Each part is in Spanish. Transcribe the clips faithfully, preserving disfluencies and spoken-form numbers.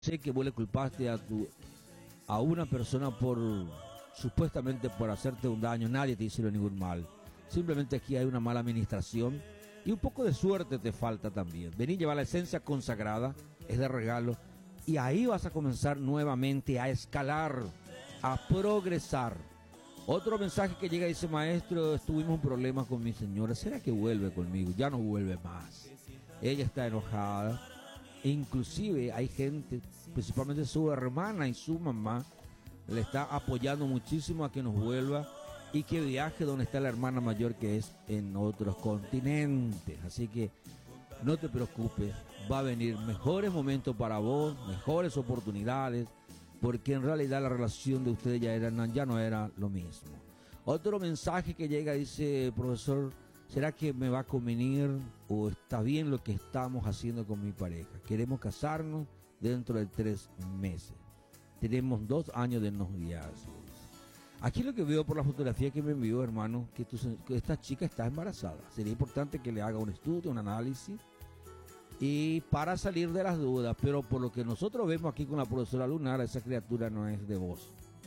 Sé que vos le culpaste a tu a una persona por supuestamente por hacerte un daño. Nadie te hizo ningún mal. Simplemente aquí hay una mala administración y un poco de suerte te falta también. Vení, lleva la esencia consagrada, es de regalo, y ahí vas a comenzar nuevamente a escalar, a progresar. Otro mensaje que llega dice: maestro, tuvimos un problema con mi señora, ¿será que vuelve conmigo? Ya no vuelve más. Ella está enojada. Inclusive hay gente, principalmente su hermana y su mamá, le está apoyando muchísimo a que nos vuelva y que viaje donde está la hermana mayor, que es en otros continentes. Así que no te preocupes, va a venir mejores momentos para vos, mejores oportunidades, porque en realidad la relación de ustedes ya, era, ya no era lo mismo. Otro mensaje que llega dice: profesor, ¿será que me va a convenir o está bien lo que estamos haciendo con mi pareja? Queremos casarnos dentro de tres meses. Tenemos dos años de noviazgo. Aquí lo que veo por la fotografía que me envió, hermano, que, tu, que esta chica está embarazada. Sería importante que le haga un estudio, un análisis, y para salir de las dudas. Pero por lo que nosotros vemos aquí con la profesora Lunar, esa criatura no es de vos,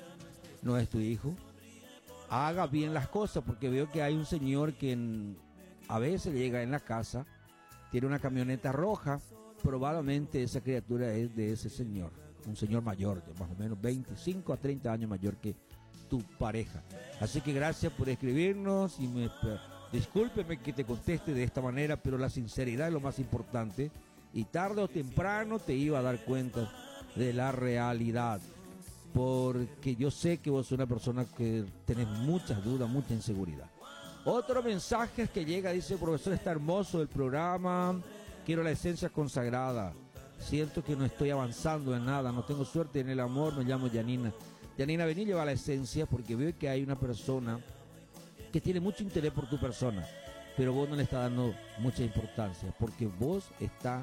no es tu hijo. Haga bien las cosas, porque veo que hay un señor que en, a veces llega en la casa, tiene una camioneta roja. Probablemente esa criatura es de ese señor, un señor mayor, de más o menos veinticinco a treinta años mayor que tu pareja. Así que gracias por escribirnos y me, discúlpeme que te conteste de esta manera, pero la sinceridad es lo más importante y tarde o temprano te iba a dar cuenta de la realidad, porque yo sé que vos sos una persona que tenés muchas dudas, mucha inseguridad. Otro mensaje que llega, dice: profesor, está hermoso el programa, quiero la esencia consagrada, siento que no estoy avanzando en nada, no tengo suerte en el amor, me llamo Yanina. Yanina, vení, lleva la esencia, porque veo que hay una persona que tiene mucho interés por tu persona, pero vos no le estás dando mucha importancia, porque vos está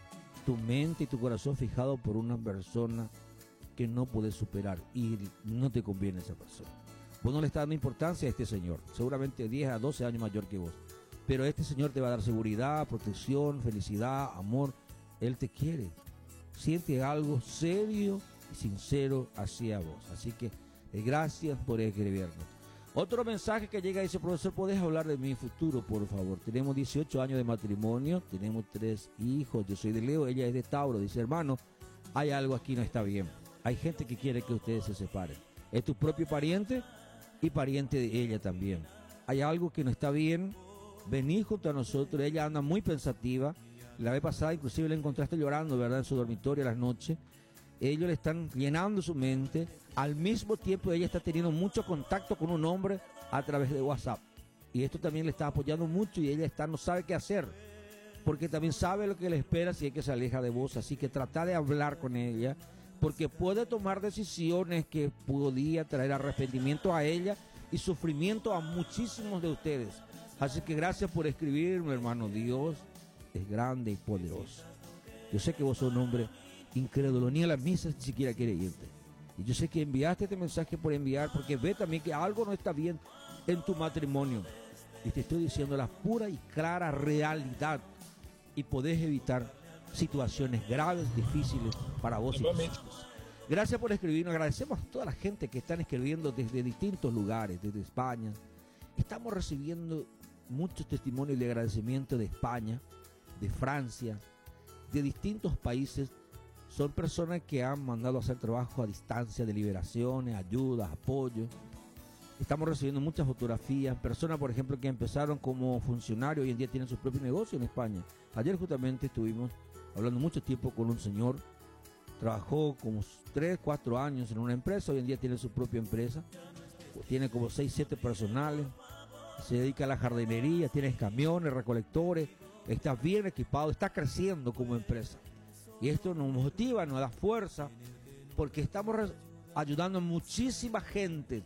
tu mente y tu corazón fijado por una persona que no puedes superar y no te conviene esa persona. Vos no le estás dando importancia a este señor, seguramente diez a doce años mayor que vos, pero este señor te va a dar seguridad, protección, felicidad, amor. Él te quiere, siente algo serio y sincero hacia vos. Así que eh, gracias por escribirnos. Otro mensaje que llega dice: profesor, ¿podés hablar de mi futuro, por favor? Tenemos dieciocho años de matrimonio, tenemos tres hijos, yo soy de Leo, ella es de Tauro. Dice: hermano, hay algo aquí no está bien. Hay gente que quiere que ustedes se separen. Es tu propio pariente y pariente de ella también. Hay algo que no está bien. Vení junto a nosotros. Ella anda muy pensativa. La vez pasada inclusive la encontraste llorando, ¿verdad?, en su dormitorio a las noches. Ellos le están llenando su mente. Al mismo tiempo ella está teniendo mucho contacto con un hombre a través de WhatsApp. Y esto también le está apoyando mucho y ella está no sabe qué hacer, porque también sabe lo que le espera si es que se aleja de vos. Así que trata de hablar con ella, porque puede tomar decisiones que podría traer arrepentimiento a ella y sufrimiento a muchísimos de ustedes. Así que gracias por escribirme, hermano. Dios es grande y poderoso. Yo sé que vos sos un hombre incrédulo, ni a la misa ni siquiera quiere irte. Y yo sé que enviaste este mensaje por enviar, porque ve también que algo no está bien en tu matrimonio. Y te estoy diciendo la pura y clara realidad, y podés evitar situaciones graves, difíciles para vos y tus hijos. Gracias por escribirnos. Agradecemos a toda la gente que están escribiendo desde distintos lugares, desde España. Estamos recibiendo muchos testimonios de agradecimiento de España, de Francia, de distintos países. Son personas que han mandado a hacer trabajo a distancia de liberaciones, ayudas, apoyo. Estamos recibiendo muchas fotografías. Personas, por ejemplo, que empezaron como funcionarios y hoy en día tienen su propio negocio en España. Ayer justamente estuvimos hablando mucho tiempo con un señor. Trabajó como tres, cuatro años en una empresa. Hoy en día tiene su propia empresa. Tiene como seis, siete personales. Se dedica a la jardinería. Tiene camiones, recolectores. Está bien equipado. Está creciendo como empresa. Y esto nos motiva, nos da fuerza, porque estamos ayudando a muchísima gente.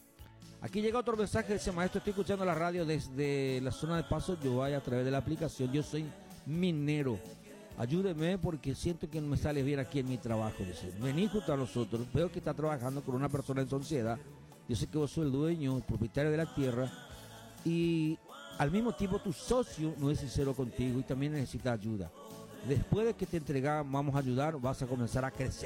Aquí llega otro mensaje, dice: maestro, estoy escuchando la radio desde la zona de Paso Yobay a través de la aplicación. Yo soy minero. Ayúdeme porque siento que no me sale bien aquí en mi trabajo. Dice: vení junto a nosotros. Veo que está trabajando con una persona en sociedad. Yo sé que vos sos el dueño, el propietario de la tierra. Y al mismo tiempo tu socio no es sincero contigo y también necesita ayuda. Después de que te entregamos, vamos a ayudar, vas a comenzar a crecer.